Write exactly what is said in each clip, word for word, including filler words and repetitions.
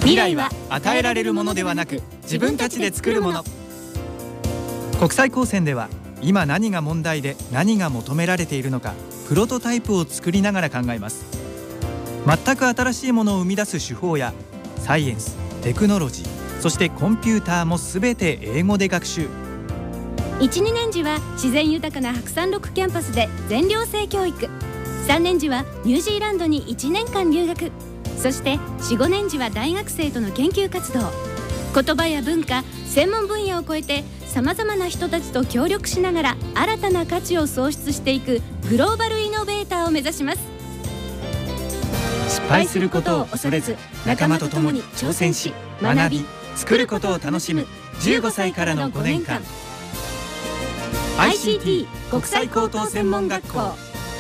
未来は与えられるものではなく自分たちで作るもの。国際高専では今何が問題で何が求められているのか、プロトタイプを作りながら考えます。全く新しいものを生み出す手法やサイエンス、テクノロジー、そしてコンピューターもすべて英語で学習。 いち、にねん時は自然豊かな白山六キャンパスで全寮制教育、さんねん時はニュージーランドにいちねんかん留学、そしてよん、ごねん時は大学生との研究活動。言葉や文化、専門分野を超えてさまざまな人たちと協力しながら新たな価値を創出していくグローバルイノベーターを目指します。 失敗することを恐れず、仲間と共に挑戦し、学び、作ることを楽しむじゅうごさいからのごねんかん。 アイシーティー 国際高等専門学校。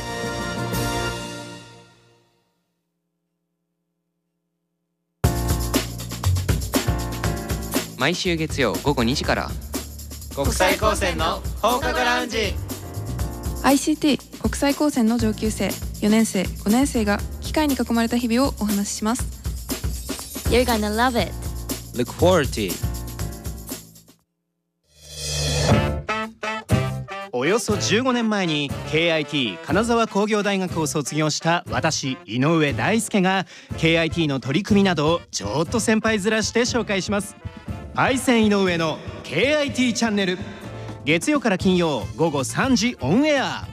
毎週月曜午後にじから国際高専の放課後ラウンジ。 アイシーティー 国際高専の上級生、よねん生、ごねん生が機械に囲まれた日々をお話しします。 You're gonna love it. Look forward to it。 およそじゅうごねんまえに ケーアイティー 金沢工業大学を卒業した私井上大輔が ケーアイティー の取り組みなどをちょっと先輩面して紹介します。アイセン井上の ケーアイティー チャンネル、月曜から金曜午後さんじオンエア。